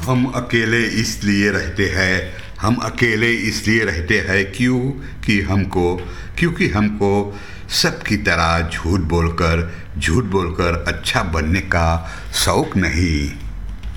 हम अकेले इसलिए रहते हैं, हम अकेले इसलिए रहते हैं क्योंकि हमको सबकी तरह झूठ बोलकर अच्छा बनने का शौक़ नहीं।